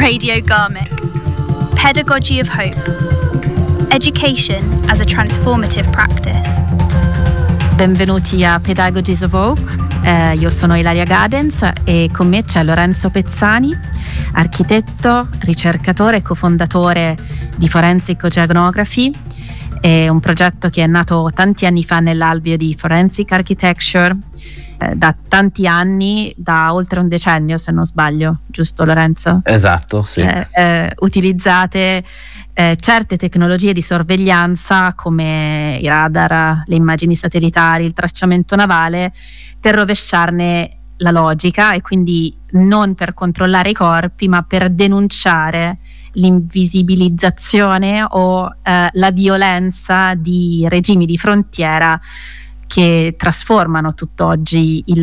Radio Garmick. Pedagogy of Hope. Education as a transformative practice. Benvenuti a Pedagogies of Hope. Io sono Ilaria Gadens e con me c'è Lorenzo Pezzani, architetto, ricercatore e cofondatore di Forensic Oceanography. È un progetto che è nato tanti anni fa nell'alveo di Forensic Architecture, da tanti anni, da oltre un decennio se non sbaglio, giusto Lorenzo? Esatto, sì. Utilizzate certe tecnologie di sorveglianza come i radar, le immagini satellitari, il tracciamento navale per rovesciarne la logica, e quindi non per controllare i corpi ma per denunciare l'invisibilizzazione o la violenza di regimi di frontiera che trasformano tutt'oggi il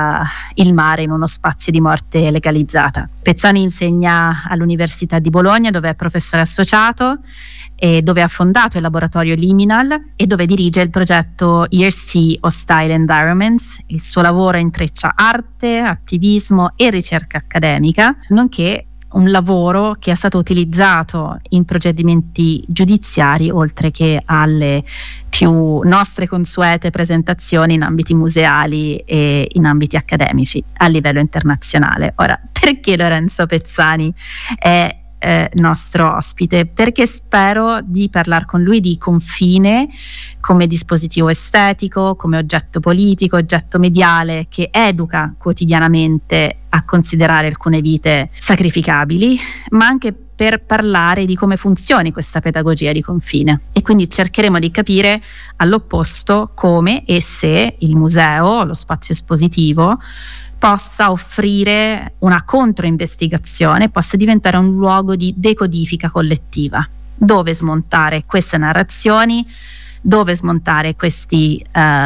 mare in uno spazio di morte legalizzata. Pezzani insegna all'Università di Bologna, dove è professore associato e dove ha fondato il laboratorio Liminal e dove dirige il progetto ERC Hostile Environments. Il suo lavoro intreccia arte, attivismo e ricerca accademica, nonché un lavoro che è stato utilizzato in procedimenti giudiziari, oltre che alle più nostre consuete presentazioni in ambiti museali e in ambiti accademici a livello internazionale. Ora, perché Lorenzo Pezzani è nostro ospite? Perché spero di parlare con lui di confine come dispositivo estetico, come oggetto politico, oggetto mediale che educa quotidianamente a considerare alcune vite sacrificabili, ma anche per parlare di come funzioni questa pedagogia di confine. E quindi cercheremo di capire all'opposto come e se il museo, lo spazio espositivo, possa offrire una controinvestigazione, possa diventare un luogo di decodifica collettiva, dove smontare queste narrazioni, dove smontare questi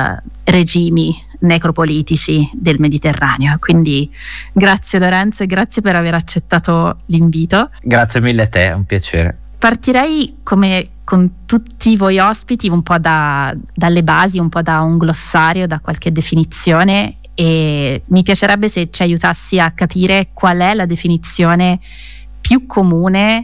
regimi necropolitici del Mediterraneo. Quindi grazie Lorenzo e grazie per aver accettato l'invito. Grazie mille a te, è un piacere. Partirei, come con tutti voi ospiti, un po' dalle basi, un po' da un glossario, da qualche definizione, e mi piacerebbe se ci aiutassi a capire qual è la definizione più comune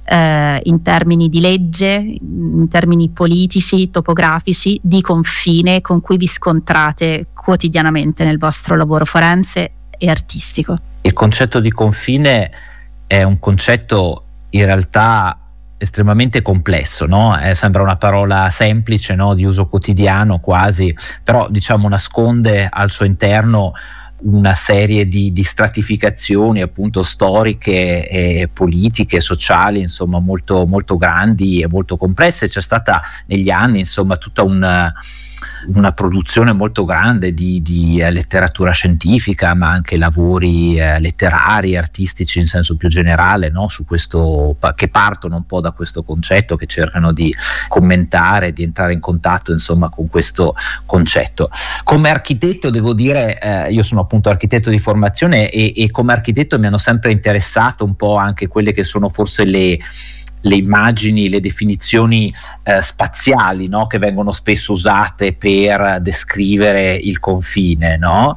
in termini di legge, in termini politici, topografici, di confine con cui vi scontrate quotidianamente nel vostro lavoro forense e artistico. Il concetto di confine è un concetto in realtà estremamente complesso, no? Sembra una parola semplice, no? Di uso quotidiano quasi, però diciamo nasconde al suo interno una serie di stratificazioni appunto storiche e politiche, sociali, insomma molto, molto grandi e molto complesse. C'è stata negli anni insomma tutta una produzione molto grande di letteratura scientifica, ma anche lavori letterari, artistici in senso più generale, no? Su questo, che partono un po' da questo concetto, che cercano di commentare, di entrare in contatto insomma con questo concetto. Come architetto devo dire, io sono appunto architetto di formazione e come architetto mi hanno sempre interessato un po' anche quelle che sono forse le immagini, le definizioni spaziali, no? Che vengono spesso usate per descrivere il confine, no?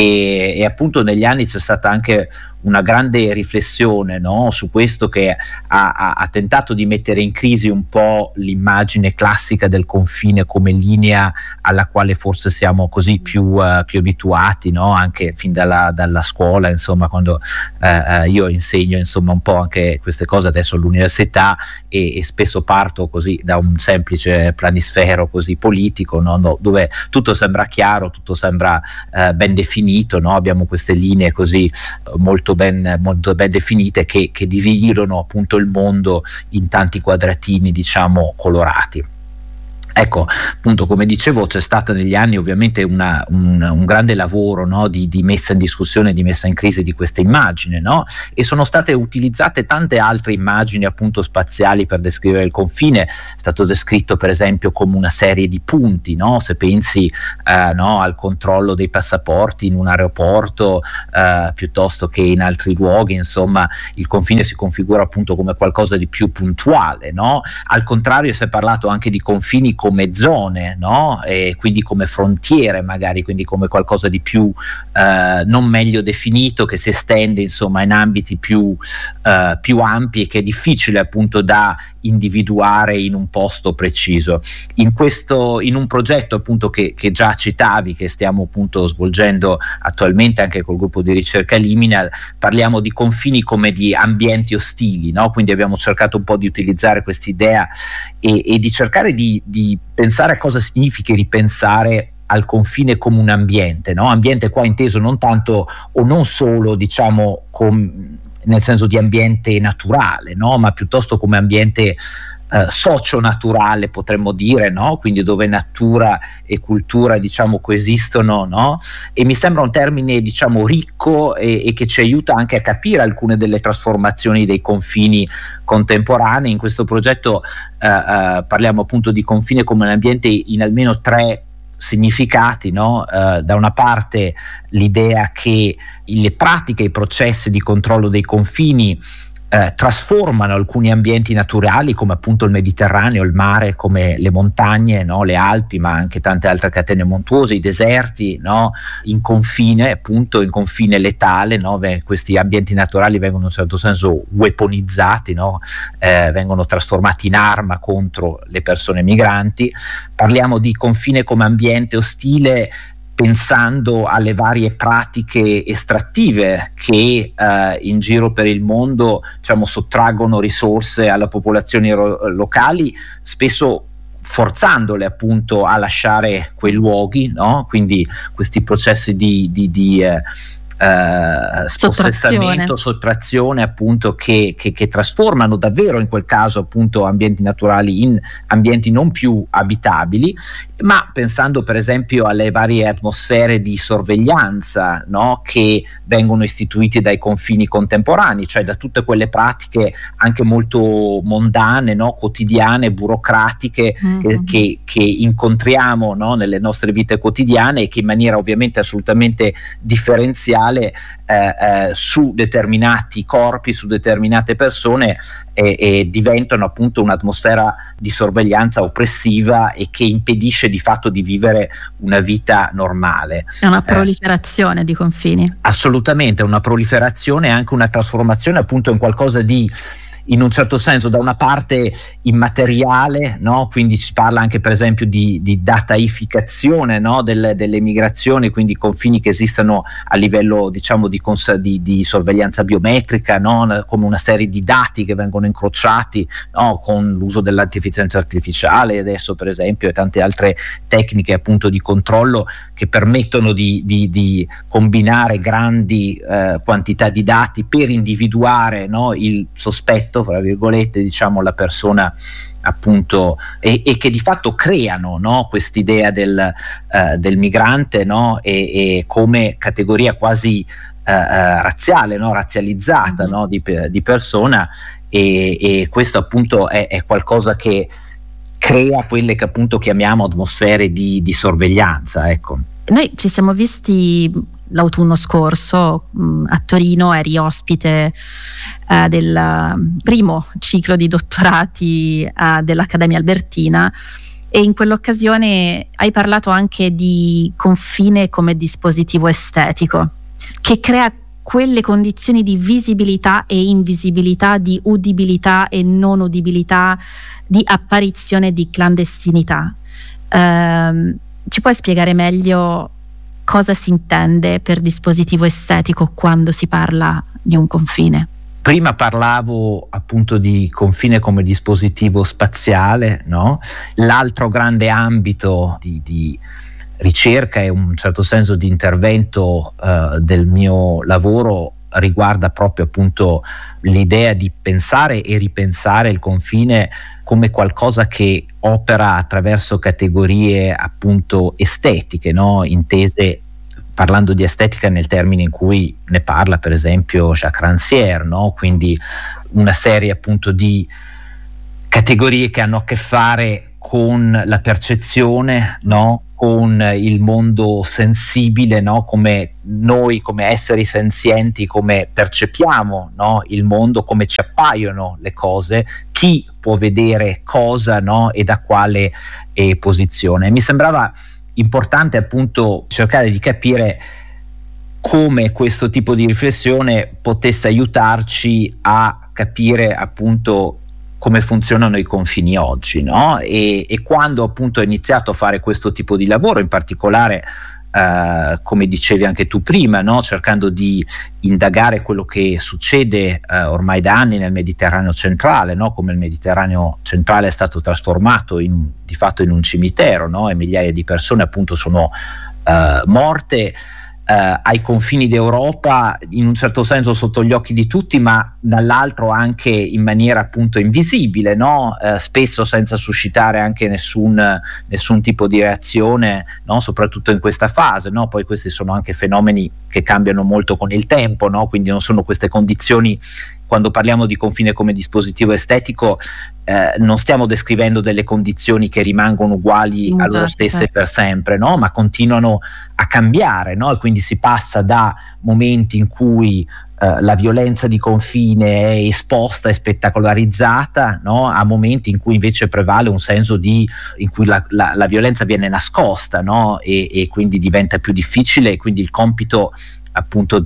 E appunto negli anni c'è stata anche una grande riflessione, no? Su questo, che ha tentato di mettere in crisi un po' l'immagine classica del confine come linea alla quale forse siamo così più abituati, no? Anche fin dalla scuola, insomma, quando io insegno insomma un po' anche queste cose adesso all'università, e spesso parto così da un semplice planisfero così politico, no? Dove tutto sembra chiaro, tutto sembra ben definito, no? Abbiamo queste linee così molto ben definite che dividono appunto il mondo in tanti quadratini, diciamo, colorati. Ecco, appunto, come dicevo, c'è stata negli anni ovviamente un grande lavoro, no? di messa in discussione, di messa in crisi di questa immagine, no? E sono state utilizzate tante altre immagini appunto spaziali per descrivere il confine. È stato descritto per esempio come una serie di punti, no? Se pensi no, al controllo dei passaporti in un aeroporto piuttosto che in altri luoghi, insomma il confine si configura appunto come qualcosa di più puntuale, no? Al contrario, si è parlato anche di confini come zone, no? E quindi come frontiere magari, quindi come qualcosa di più non meglio definito, che si estende insomma in ambiti più ampi e che è difficile appunto da individuare in un posto preciso. In un progetto appunto che già citavi, che stiamo appunto svolgendo attualmente anche col gruppo di ricerca Liminal, parliamo di confini come di ambienti ostili, no? Quindi abbiamo cercato un po' di utilizzare quest'idea e di cercare di pensare a cosa significa ripensare al confine come un ambiente, no? Ambiente qua inteso non tanto o non solo diciamo nel senso di ambiente naturale, no? Ma piuttosto come ambiente socio-naturale, potremmo dire, no? Quindi dove natura e cultura diciamo coesistono, no? E mi sembra un termine diciamo ricco e che ci aiuta anche a capire alcune delle trasformazioni dei confini contemporanei. In questo progetto parliamo appunto di confine come un ambiente in almeno 3 significati, no? Da una parte l'idea che le pratiche e i processi di controllo dei confini trasformano alcuni ambienti naturali come appunto il Mediterraneo, il mare, come le montagne, no? Le Alpi, ma anche tante altre catene montuose, i deserti, no? In confine, appunto in confine letale, no? Questi ambienti naturali vengono in un certo senso weaponizzati, no? Vengono trasformati in arma contro le persone migranti. Parliamo di confine come ambiente ostile pensando alle varie pratiche estrattive che in giro per il mondo diciamo sottraggono risorse alle popolazioni locali, spesso forzandole appunto a lasciare quei luoghi, no? Quindi questi processi di spossessamento, sottrazione appunto che trasformano davvero in quel caso appunto ambienti naturali in ambienti non più abitabili, ma pensando per esempio alle varie atmosfere di sorveglianza, no? Che vengono istituite dai confini contemporanei, cioè da tutte quelle pratiche anche molto mondane, no? Quotidiane, burocratiche, che incontriamo, no? Nelle nostre vite quotidiane e che in maniera ovviamente assolutamente differenziale su determinati corpi, su determinate persone e diventano appunto un'atmosfera di sorveglianza oppressiva e che impedisce di fatto di vivere una vita normale. È una proliferazione di confini. Assolutamente, una proliferazione e anche una trasformazione appunto in qualcosa di, in un certo senso, da una parte immateriale, no? Quindi si parla anche per esempio di dataificazione, no? delle migrazioni, quindi confini che esistono a livello diciamo di sorveglianza biometrica, no? Come una serie di dati che vengono incrociati, no? Con l'uso dell'intelligenza artificiale adesso per esempio e tante altre tecniche appunto di controllo che permettono di combinare grandi quantità di dati per individuare, no? Il sospetto, fra virgolette, diciamo la persona appunto e che di fatto creano, no? Quest'idea del migrante, no? E come categoria quasi razziale, no? Razzializzata, no? di persona e questo appunto è qualcosa che crea quelle che appunto chiamiamo atmosfere di sorveglianza, ecco. Noi ci siamo visti l'autunno scorso a Torino, eri ospite del primo ciclo di dottorati dell'Accademia Albertina e in quell'occasione hai parlato anche di confine come dispositivo estetico che crea quelle condizioni di visibilità e invisibilità, di udibilità e non udibilità, di apparizione di clandestinità. Ci puoi spiegare meglio cosa si intende per dispositivo estetico quando si parla di un confine? Prima parlavo appunto di confine come dispositivo spaziale, no? L'altro grande ambito di ricerca e un certo senso di intervento del mio lavoro riguarda proprio appunto l'idea di pensare e ripensare il confine come qualcosa che opera attraverso categorie appunto estetiche, no? Intese parlando di estetica nel termine in cui ne parla per esempio Jacques Rancière, no? Quindi una serie appunto di categorie che hanno a che fare con la percezione, no? con il mondo sensibile, no? Come noi come esseri senzienti, come percepiamo, no? Il mondo, come ci appaiono le cose, chi può vedere cosa, no? E da quale posizione. Mi sembrava importante appunto cercare di capire come questo tipo di riflessione potesse aiutarci a capire appunto come funzionano i confini oggi, no? E quando appunto ho iniziato a fare questo tipo di lavoro, in particolare come dicevi anche tu prima, no? Cercando di indagare quello che succede ormai da anni nel Mediterraneo centrale, no? Come il Mediterraneo centrale è stato trasformato di fatto in un cimitero, no? E migliaia di persone appunto sono morte ai confini d'Europa, in un certo senso sotto gli occhi di tutti, ma dall'altro anche in maniera appunto invisibile, no? Spesso senza suscitare anche nessun tipo di reazione, no? Soprattutto in questa fase, no? Poi questi sono anche fenomeni che cambiano molto con il tempo, no? Quindi non sono queste condizioni. Quando parliamo di confine come dispositivo estetico, non stiamo descrivendo delle condizioni che rimangono uguali a loro stesse per sempre, no? Ma continuano a cambiare, no? E quindi si passa da momenti in cui la violenza di confine è esposta e spettacolarizzata, no? A momenti in cui invece prevale un senso in cui la violenza viene nascosta, no? E quindi diventa più difficile, e quindi il compito appunto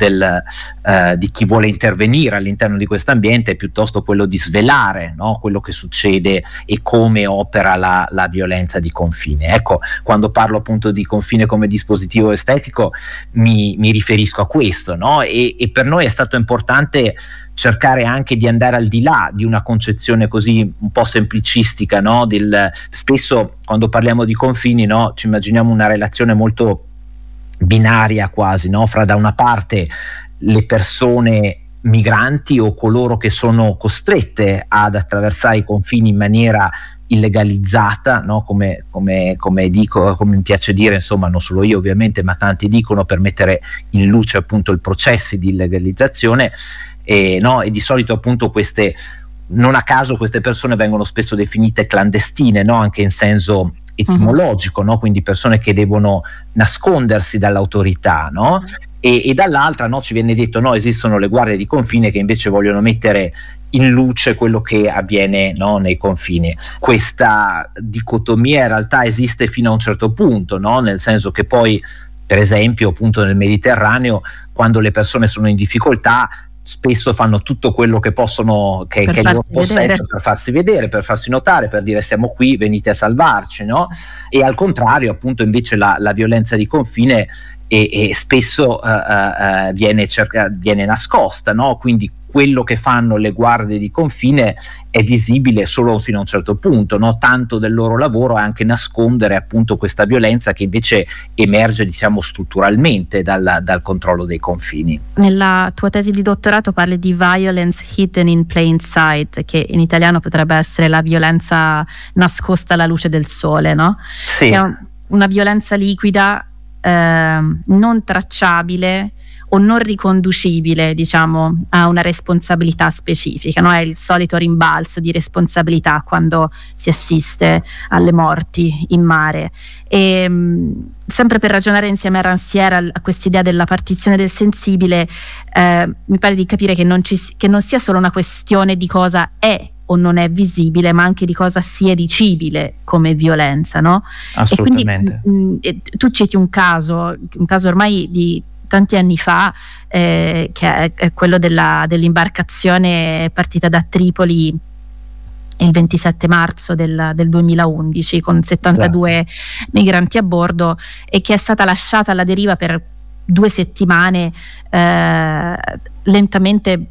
di chi vuole intervenire all'interno di questo ambiente è piuttosto quello di svelare, no? Quello che succede e come opera la violenza di confine. Ecco, quando parlo appunto di confine come dispositivo estetico mi riferisco a questo, no? E per noi è stato importante cercare anche di andare al di là di una concezione così un po' semplicistica, no? Spesso quando parliamo di confini, no? Ci immaginiamo una relazione molto binaria quasi, no? Fra da una parte le persone migranti o coloro che sono costrette ad attraversare i confini in maniera illegalizzata, no? Come dico, come mi piace dire, insomma, non solo io ovviamente, ma tanti dicono, per mettere in luce appunto i processi di illegalizzazione, no? E di solito appunto non a caso queste persone vengono spesso definite clandestine, no? Anche in senso etimologico, no? Quindi persone che devono nascondersi dall'autorità, no? E dall'altra, no, ci viene detto, no, esistono le guardie di confine che invece vogliono mettere in luce quello che avviene, no, nei confini. Questa dicotomia in realtà esiste fino a un certo punto, no? Nel senso che poi, per esempio, appunto nel Mediterraneo, quando le persone sono in difficoltà, spesso fanno tutto quello che possono, che è il loro possesso, per farsi vedere, per farsi notare, per dire siamo qui, venite a salvarci, no? E al contrario, appunto, invece la violenza di confine e spesso viene nascosta, no? Quindi quello che fanno le guardie di confine è visibile solo fino a un certo punto, no? Tanto del loro lavoro è anche nascondere appunto questa violenza che invece emerge, diciamo, strutturalmente dal controllo dei confini. Nella tua tesi di dottorato parli di violence hidden in plain sight, che in italiano potrebbe essere la violenza nascosta alla luce del sole, no? Sì. È una violenza liquida, non tracciabile o non riconducibile, diciamo, a una responsabilità specifica, no? È il solito rimbalzo di responsabilità quando si assiste alle morti in mare. E sempre per ragionare insieme a Rancière a quest'idea della partizione del sensibile, mi pare di capire che non sia solo una questione di cosa è o non è visibile, ma anche di cosa sia dicibile come violenza, no? Assolutamente. E quindi tu citi un caso ormai di tanti anni fa, che è quello dell'imbarcazione partita da Tripoli il 27 marzo del 2011 con 72 migranti a bordo, e che è stata lasciata alla deriva per 2 settimane, lentamente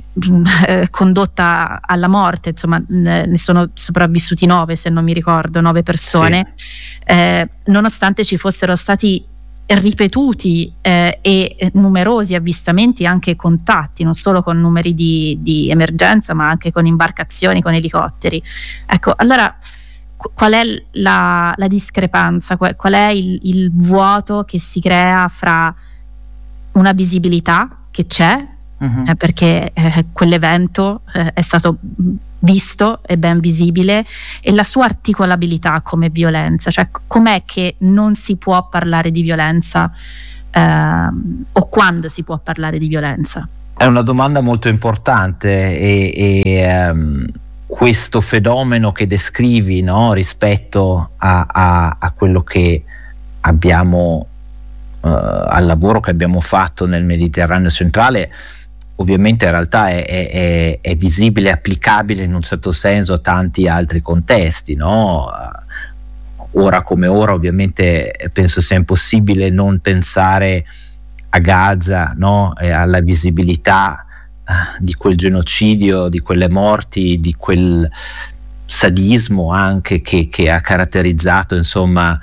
condotta alla morte. Insomma, ne sono sopravvissuti 9, se non mi ricordo, 9 persone, sì. Nonostante ci fossero stati ripetuti e numerosi avvistamenti, anche contatti, non solo con numeri di emergenza, ma anche con imbarcazioni, con elicotteri. Ecco, allora qual è la discrepanza, qual è il vuoto che si crea fra una visibilità che c'è, perché quell'evento è stato visto e ben visibile, e la sua articolabilità come violenza, cioè com'è che non si può parlare di violenza o quando si può parlare di violenza? È una domanda molto importante e questo fenomeno che descrivi, no, rispetto a quello che abbiamo al lavoro che abbiamo fatto nel Mediterraneo centrale, ovviamente in realtà è visibile, applicabile in un certo senso a tanti altri contesti, no? Ora come ora ovviamente penso sia impossibile non pensare a Gaza, no? E alla visibilità di quel genocidio, di quelle morti, di quel sadismo anche che ha caratterizzato, insomma,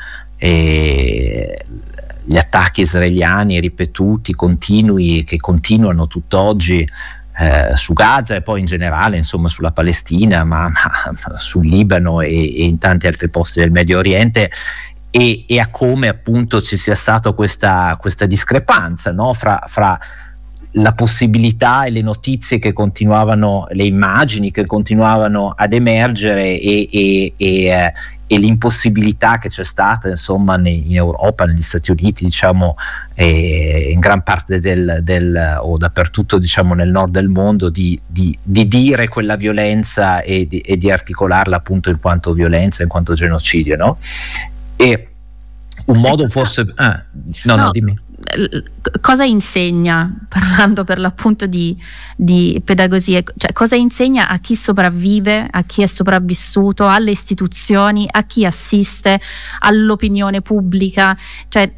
gli attacchi israeliani ripetuti, continui, che continuano tutt'oggi su Gaza e poi in generale, insomma, sulla Palestina, ma sul Libano e in tanti altri posti del Medio Oriente, e a come appunto ci sia stata questa discrepanza, no? fra la possibilità e le notizie che continuavano, le immagini che continuavano ad emergere e l'impossibilità che c'è stata, insomma, in Europa, negli Stati Uniti, diciamo, in gran parte o dappertutto, diciamo, nel nord del mondo, di dire quella violenza e di articolarla appunto in quanto violenza, in quanto genocidio, no? E un modo forse no, dimmi. Cosa insegna, parlando per l'appunto di pedagogie, cioè cosa insegna a chi sopravvive, a chi è sopravvissuto, alle istituzioni, a chi assiste, all'opinione pubblica, cioè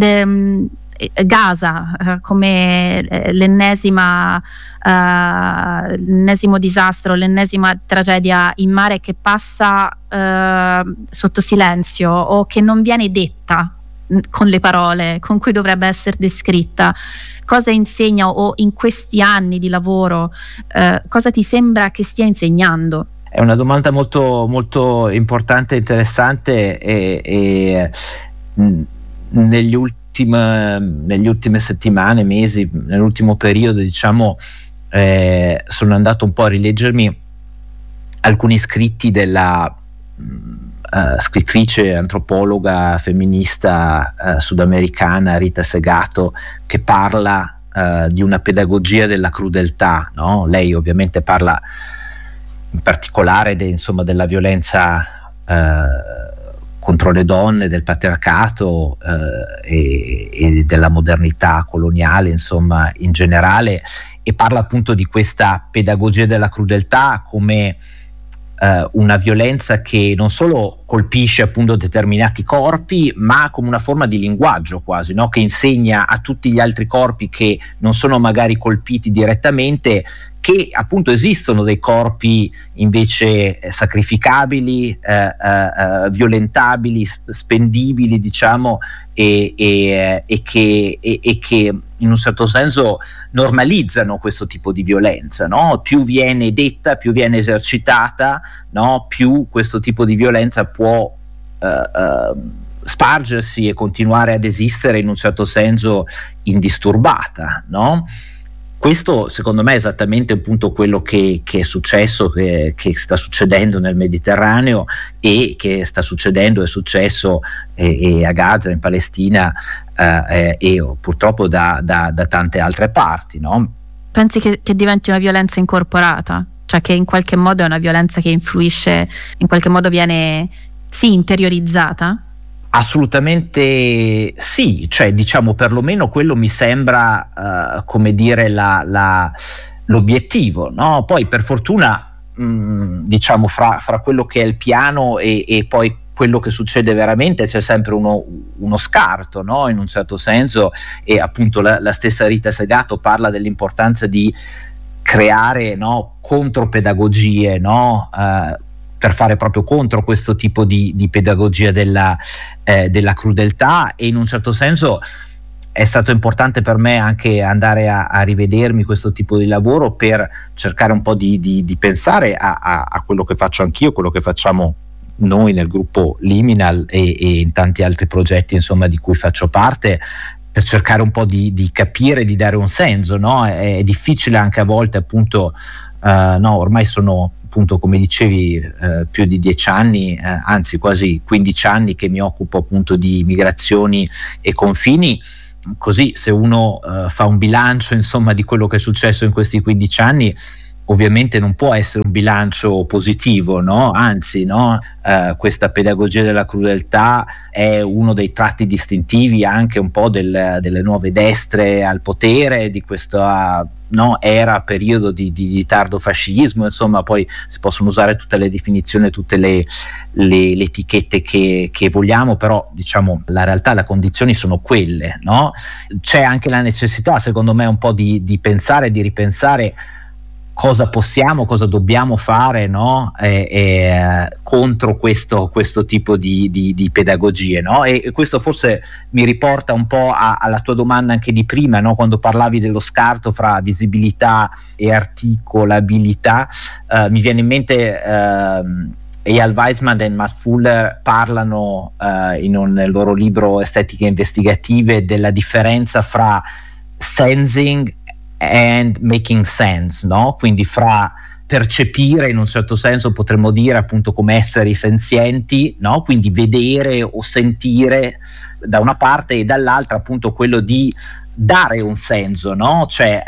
Gaza come l'ennesimo disastro, l'ennesima tragedia in mare che passa sotto silenzio o che non viene detta con le parole con cui dovrebbe essere descritta. Cosa insegna, o in questi anni di lavoro cosa ti sembra che stia insegnando? È una domanda molto, molto importante e interessante e nelle ultime settimane, mesi, nell'ultimo periodo, diciamo, sono andato un po' a rileggermi alcuni scritti della scrittrice, antropologa, femminista sudamericana Rita Segato, che parla di una pedagogia della crudeltà, no? Lei ovviamente parla in particolare insomma, della violenza contro le donne, del patriarcato e della modernità coloniale, insomma, in generale, e parla appunto di questa pedagogia della crudeltà come una violenza che non solo colpisce appunto determinati corpi, ma come una forma di linguaggio quasi, no? Che insegna a tutti gli altri corpi che non sono magari colpiti direttamente che appunto esistono dei corpi invece sacrificabili, violentabili, spendibili, diciamo, e che in un certo senso normalizzano questo tipo di violenza, no? Più viene detta, più viene esercitata, no? Più questo tipo di violenza può spargersi e continuare ad esistere in un certo senso indisturbata, no? Questo secondo me è esattamente appunto quello che è successo, che sta succedendo nel Mediterraneo e che sta succedendo, è successo a Gaza, in Palestina e purtroppo da tante altre parti, no? Pensi che diventi una violenza incorporata? Cioè che in qualche modo è una violenza che influisce, in qualche modo viene interiorizzata? Assolutamente sì, cioè diciamo perlomeno quello mi sembra come dire l'obiettivo, no? Poi per fortuna diciamo fra quello che è il piano e poi quello che succede veramente c'è sempre uno scarto, no? In un certo senso, e appunto la stessa Rita Segato parla dell'importanza di creare, no, contropedagogie, no? Per fare proprio contro questo tipo di pedagogia della crudeltà, e in un certo senso è stato importante per me anche andare a rivedermi questo tipo di lavoro per cercare un po' di pensare a quello che faccio anch'io, quello che facciamo noi nel gruppo Liminal e in tanti altri progetti, insomma, di cui faccio parte, per cercare un po' di capire, di dare un senso, no? È difficile anche a volte, appunto, no, ormai sono appunto, come dicevi, più di 10 anni, anzi quasi 15 anni che mi occupo appunto di migrazioni e confini. Così, se uno fa un bilancio, insomma, di quello che è successo in questi 15 anni, ovviamente non può essere un bilancio positivo, no? Anzi, no? Questa pedagogia della crudeltà è uno dei tratti distintivi anche un po' delle nuove destre al potere, di questa periodo di tardo fascismo. Insomma, poi si possono usare tutte le definizioni, tutte le etichette che vogliamo, però diciamo la realtà, le condizioni sono quelle, no? C'è anche la necessità, secondo me, un po' di pensare, di ripensare cosa possiamo, cosa dobbiamo fare, no? Contro questo tipo di pedagogie, no? E questo forse mi riporta un po' alla tua domanda anche di prima, no? Quando parlavi dello scarto fra visibilità e articolabilità, mi viene in mente Eyal Weizman e Matt Fuller parlano nel loro libro Estetiche investigative della differenza fra sensing and making sense, no? Quindi fra percepire, in un certo senso potremmo dire appunto come esseri senzienti, no? Quindi vedere o sentire da una parte, e dall'altra appunto quello di dare un senso, no? Cioè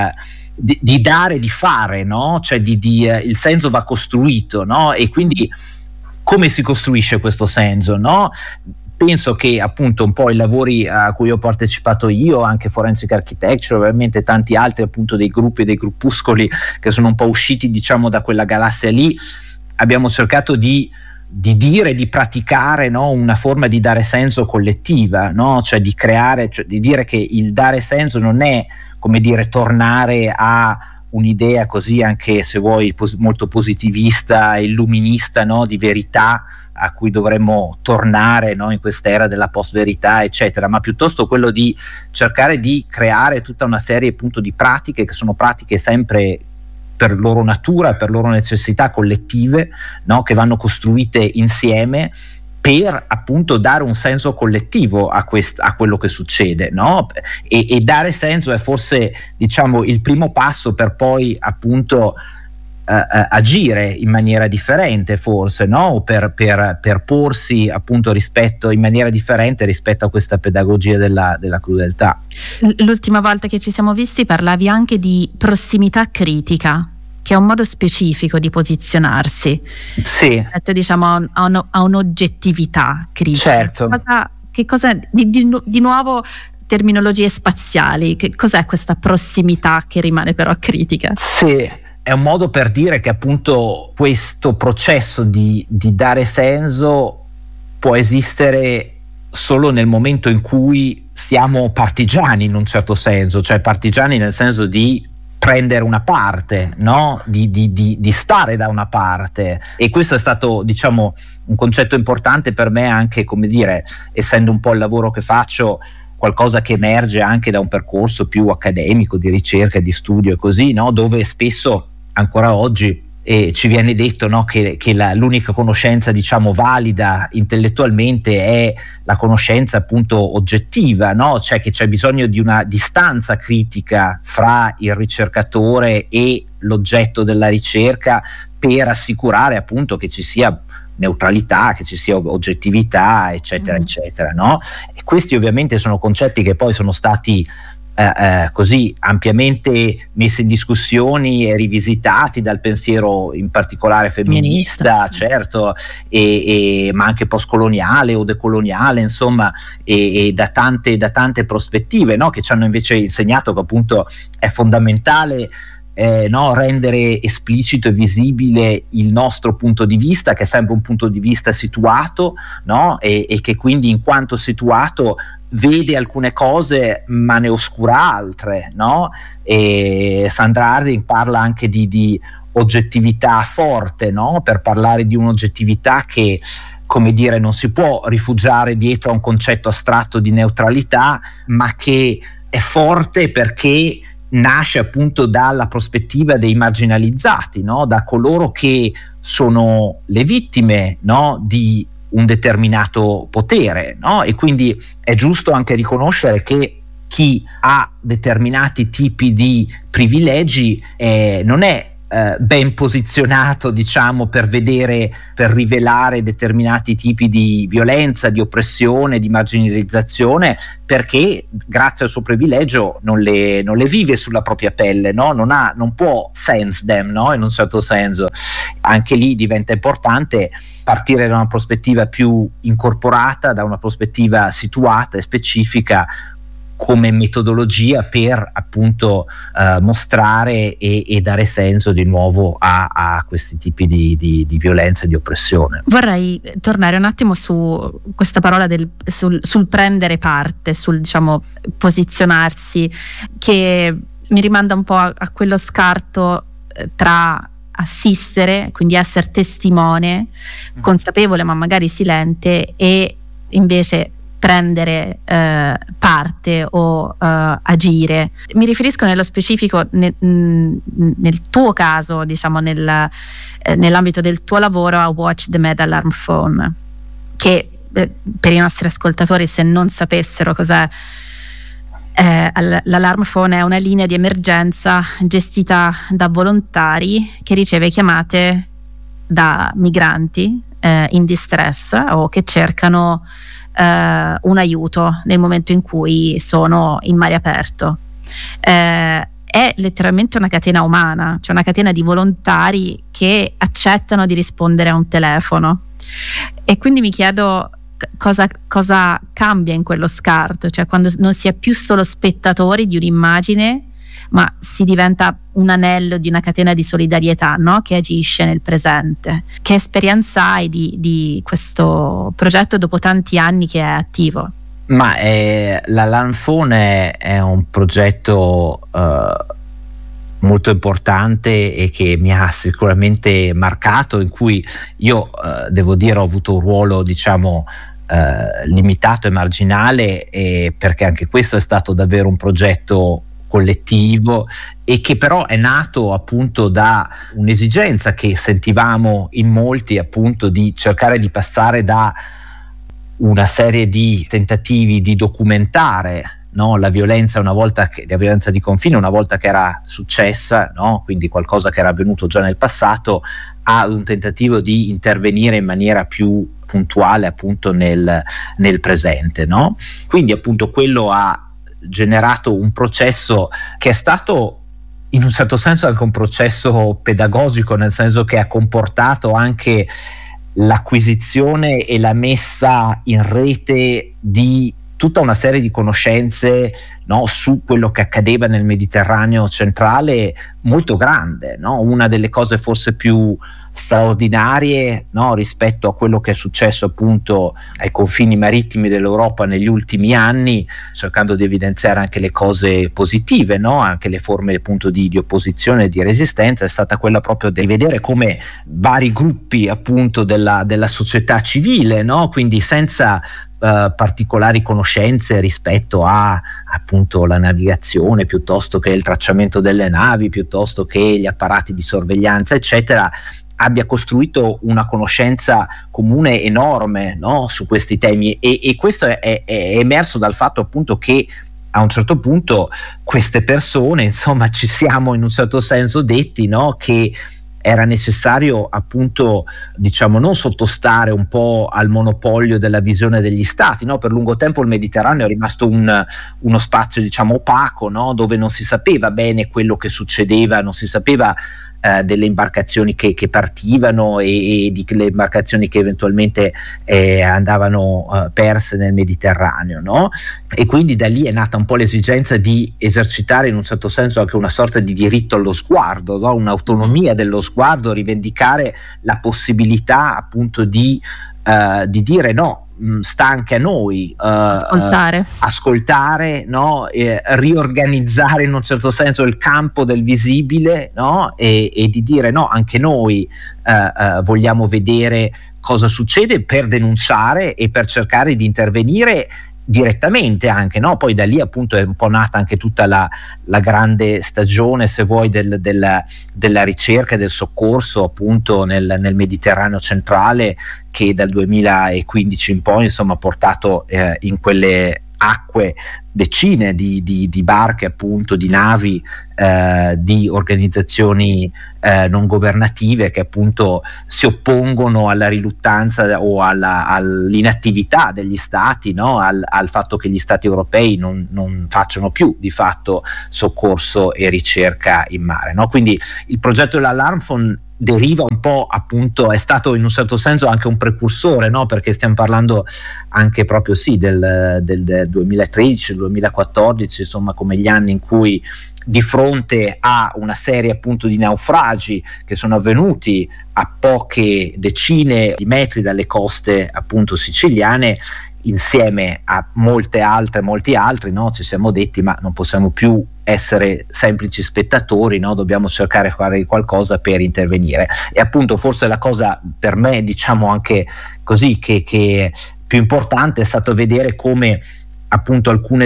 di dare, di fare, no? Cioè il senso va costruito, no? E quindi come si costruisce questo senso, no? Penso che appunto un po' i lavori a cui ho partecipato io, anche Forensic Architecture, ovviamente tanti altri appunto dei gruppi e dei gruppuscoli che sono un po' usciti, diciamo, da quella galassia lì, abbiamo cercato di dire, di praticare, no? Una forma di dare senso collettiva, no? Cioè di creare, cioè di dire che il dare senso non è, come dire, tornare a un'idea così, anche se vuoi molto positivista, illuminista, no? Di verità a cui dovremmo tornare, no? In quest'era della post-verità, eccetera, ma piuttosto quello di cercare di creare tutta una serie appunto di pratiche che sono pratiche sempre per loro natura, per loro necessità collettive, no? Che vanno costruite insieme per appunto dare un senso collettivo a quello che succede, no? E dare senso è forse, diciamo, il primo passo per poi appunto agire in maniera differente, forse, no? Per porsi appunto in maniera differente rispetto a questa pedagogia della crudeltà. L'ultima volta che ci siamo visti parlavi anche di prossimità critica, che è un modo specifico di posizionarsi, sì, diciamo a un'oggettività critica. Certo. Che cosa di nuovo, terminologie spaziali, che cos'è questa prossimità che rimane però critica? Sì, è un modo per dire che appunto questo processo di dare senso può esistere solo nel momento in cui siamo partigiani, in un certo senso, cioè partigiani nel senso di prendere una parte, no? Di stare da una parte. E questo è stato, diciamo, un concetto importante per me, anche, come dire, essendo un po' il lavoro che faccio, qualcosa che emerge anche da un percorso più accademico, di ricerca, di studio e così, no? Dove spesso ancora oggi ci viene detto, no? che l'unica conoscenza, diciamo, valida intellettualmente è la conoscenza appunto oggettiva, no? Cioè che c'è bisogno di una distanza critica fra il ricercatore e l'oggetto della ricerca per assicurare appunto che ci sia neutralità, che ci sia oggettività, eccetera, eccetera, no? E questi ovviamente sono concetti che poi sono stati così ampiamente messi in discussione e rivisitati dal pensiero in particolare femminista, certo, ma anche postcoloniale o decoloniale, insomma, e da tante prospettive, no? Che ci hanno invece insegnato che appunto è fondamentale rendere esplicito e visibile il nostro punto di vista, che è sempre un punto di vista situato, no? E che quindi, in quanto situato, vede alcune cose ma ne oscura altre, no? E Sandra Harding parla anche di oggettività forte, no? Per parlare di un'oggettività che, come dire, non si può rifugiare dietro a un concetto astratto di neutralità, ma che è forte perché nasce appunto dalla prospettiva dei marginalizzati, no? Da coloro che sono le vittime, no? Di un determinato potere, no? E quindi è giusto anche riconoscere che chi ha determinati tipi di privilegi non è ben posizionato, diciamo, per rivelare determinati tipi di violenza, di oppressione, di marginalizzazione, perché grazie al suo privilegio non le vive sulla propria pelle, no? Non può sense them, no? In un certo senso. Anche lì diventa importante partire da una prospettiva più incorporata, da una prospettiva situata e specifica come metodologia per appunto mostrare e dare senso di nuovo a questi tipi di violenza e di oppressione. Vorrei tornare un attimo su questa parola sul prendere parte, sul, diciamo, posizionarsi, che mi rimanda un po' a quello scarto tra assistere, quindi essere testimone, consapevole ma magari silente, e invece prendere parte o agire. Mi riferisco nello specifico nel tuo caso, diciamo nell'ambito del tuo lavoro, a Watch the Med Alarm Phone, che per i nostri ascoltatori, se non sapessero cos'è, l'alarm phone è una linea di emergenza gestita da volontari che riceve chiamate da migranti in distress o che cercano un aiuto nel momento in cui sono in mare aperto. È letteralmente una catena umana, cioè una catena di volontari che accettano di rispondere a un telefono, e quindi mi chiedo cosa cambia in quello scarto, cioè quando non si è più solo spettatori di un'immagine, ma si diventa un anello di una catena di solidarietà, no? Che agisce nel presente. Che esperienza hai di questo progetto dopo tanti anni che è attivo? Ma l'Alarm Phone è un progetto molto importante e che mi ha sicuramente marcato, in cui io devo dire ho avuto un ruolo, diciamo, limitato e marginale, perché anche questo è stato davvero un progetto collettivo e che però è nato appunto da un'esigenza che sentivamo in molti, appunto, di cercare di passare da una serie di tentativi di documentare, no, la violenza la violenza di confine una volta che era successa, no, quindi qualcosa che era avvenuto già nel passato, ad un tentativo di intervenire in maniera più puntuale appunto nel presente, no? Quindi appunto quello ha generato un processo che è stato in un certo senso anche un processo pedagogico, nel senso che ha comportato anche l'acquisizione e la messa in rete di tutta una serie di conoscenze, no, su quello che accadeva nel Mediterraneo centrale, molto grande, no? Una delle cose forse più straordinarie, no, rispetto a quello che è successo appunto ai confini marittimi dell'Europa negli ultimi anni, cercando di evidenziare anche le cose positive, no, anche le forme appunto di opposizione e di resistenza, è stata quella proprio di vedere come vari gruppi appunto della società civile, no, quindi senza particolari conoscenze rispetto a appunto la navigazione, piuttosto che il tracciamento delle navi, piuttosto che gli apparati di sorveglianza eccetera, abbia costruito una conoscenza comune enorme, no, su questi temi, e questo è emerso dal fatto appunto che a un certo punto queste persone, insomma, ci siamo in un certo senso detti, no, che era necessario appunto, diciamo, non sottostare un po' al monopolio della visione degli stati, no? Per lungo tempo il Mediterraneo è rimasto uno spazio, diciamo, opaco, no? Dove non si sapeva bene quello che succedeva, non si sapeva delle imbarcazioni che partivano e di le imbarcazioni che eventualmente andavano perse nel Mediterraneo, no? E quindi da lì è nata un po' l'esigenza di esercitare in un certo senso anche una sorta di diritto allo sguardo, no? Un'autonomia dello sguardo, rivendicare la possibilità appunto di dire no, sta anche a noi ascoltare, no? Riorganizzare in un certo senso il campo del visibile, no? E di dire no, anche noi vogliamo vedere cosa succede per denunciare e per cercare di intervenire direttamente anche, no? Poi da lì appunto è un po' nata anche tutta la grande stagione, se vuoi, della ricerca e del soccorso appunto nel Mediterraneo centrale, che dal 2015 in poi insomma ha portato in quelle acque decine di barche, appunto, di navi, di organizzazioni non governative che appunto si oppongono alla riluttanza o all'inattività degli stati, no? al fatto che gli stati europei non facciano più di fatto soccorso e ricerca in mare, no? Quindi il progetto dell'Alarm Phone deriva un po', appunto, è stato in un certo senso anche un precursore, no? Perché stiamo parlando anche proprio del 2013, 2014, insomma, come gli anni in cui, di fronte a una serie appunto di naufragi che sono avvenuti a poche decine di metri dalle coste appunto siciliane, insieme a molti altri, no? Ci siamo detti, ma non possiamo più essere semplici spettatori, no? Dobbiamo cercare di fare qualcosa per intervenire. E appunto forse la cosa per me, diciamo, anche così che più importante è stato vedere come appunto alcune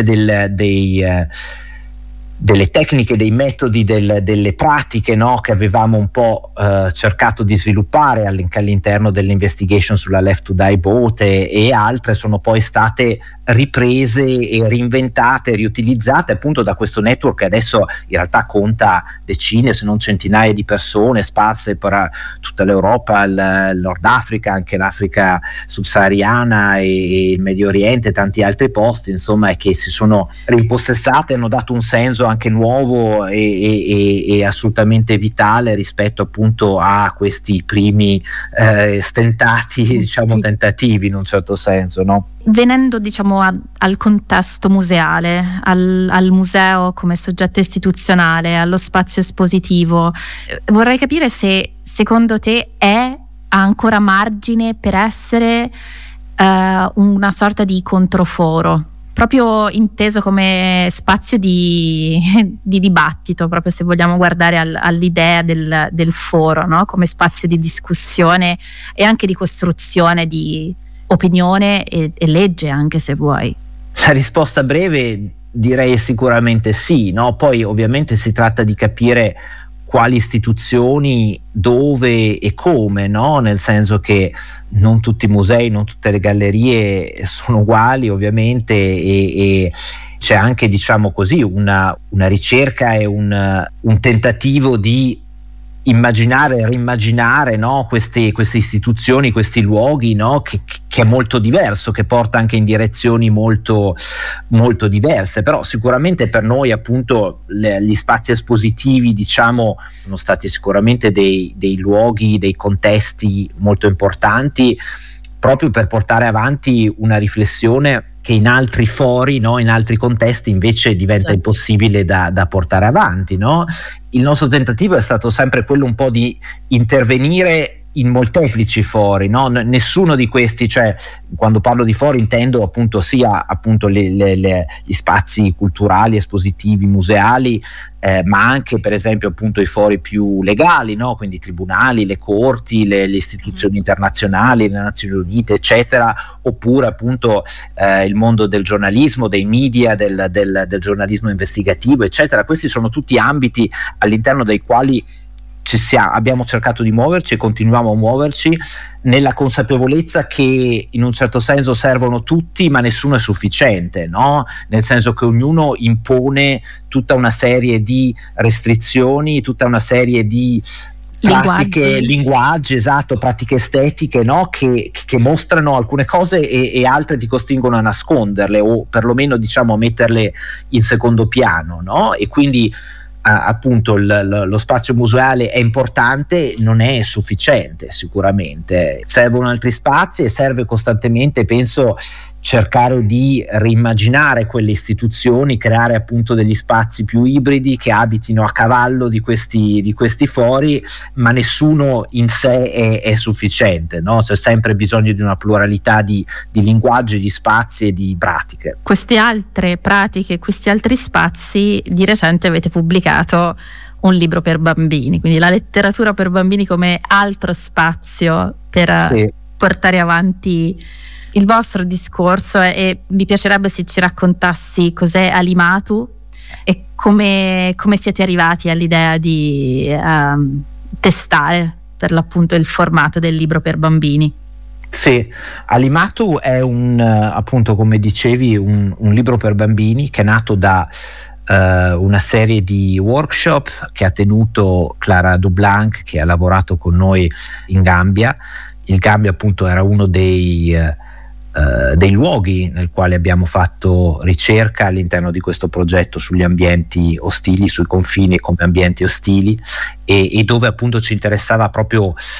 delle tecniche, dei metodi, delle pratiche, no? Che avevamo un po' cercato di sviluppare all'interno dell'investigation sulla Left to Die boat e altre sono poi state riprese e reinventate, riutilizzate appunto da questo network che adesso in realtà conta decine se non centinaia di persone sparse per tutta l'Europa, il Nord Africa, anche l'Africa subsahariana e il Medio Oriente, tanti altri posti, insomma, e che si sono rimpossessate, hanno dato un senso anche nuovo e assolutamente vitale rispetto appunto a questi primi stentati, diciamo, tentativi in un certo senso, no? Venendo, diciamo, al contesto museale, al museo come soggetto istituzionale, allo spazio espositivo, vorrei capire se secondo te ha ancora margine per essere una sorta di controforo, proprio inteso come spazio di dibattito, proprio se vogliamo guardare all'idea del foro, no? Come spazio di discussione e anche di costruzione di opinione e legge, anche se vuoi. La risposta breve direi sicuramente sì, no? Poi ovviamente si tratta di capire quali istituzioni, dove e come, no? Nel senso che non tutti i musei, non tutte le gallerie sono uguali, ovviamente, e c'è anche, diciamo così, una ricerca e un tentativo di immaginare e rimmaginare, no? queste istituzioni, questi luoghi, no? che è molto diverso, che porta anche in direzioni molto, molto diverse, però sicuramente per noi appunto gli spazi espositivi, diciamo, sono stati sicuramente dei luoghi, dei contesti molto importanti proprio per portare avanti una riflessione che in altri fori, no, in altri contesti invece diventa impossibile da portare avanti, no? Il nostro tentativo è stato sempre quello un po' di intervenire in molteplici fori, no? Nessuno di questi, cioè quando parlo di fori intendo appunto sia appunto gli spazi culturali, espositivi, museali, ma anche per esempio appunto i fori più legali, no? Quindi i tribunali, le corti, le istituzioni internazionali, le Nazioni Unite, eccetera, oppure appunto il mondo del giornalismo, dei media, del giornalismo investigativo, eccetera. Questi sono tutti ambiti all'interno dei quali abbiamo cercato di muoverci e continuiamo a muoverci nella consapevolezza che in un certo senso servono tutti, ma nessuno è sufficiente, no? Nel senso che ognuno impone tutta una serie di restrizioni, tutta una serie di pratiche, linguaggi, esatto, pratiche estetiche, no? che mostrano alcune cose e altre ti costringono a nasconderle o perlomeno, diciamo, a metterle in secondo piano, no? E quindi appunto lo spazio museale è importante, non è sufficiente sicuramente, servono altri spazi e serve costantemente, penso, cercare di reimmaginare quelle istituzioni, creare appunto degli spazi più ibridi che abitino a cavallo di questi fori, ma nessuno in sé è sufficiente, no? C'è sempre bisogno di una pluralità di linguaggi, di spazi e di pratiche. Queste altre pratiche, questi altri spazi, di recente avete pubblicato un libro per bambini, quindi la letteratura per bambini come altro spazio per portare avanti il vostro discorso, e mi piacerebbe se ci raccontassi cos'è Alimatu e come siete arrivati all'idea di testare per l'appunto il formato del libro per bambini. Sì, Alimatu è appunto come dicevi, un libro per bambini che è nato da una serie di workshop che ha tenuto Clara Dublanc, che ha lavorato con noi in Gambia. Il Gambia appunto era uno dei luoghi nel quale abbiamo fatto ricerca all'interno di questo progetto sugli ambienti ostili, sui confini come ambienti ostili, e dove appunto ci interessava proprio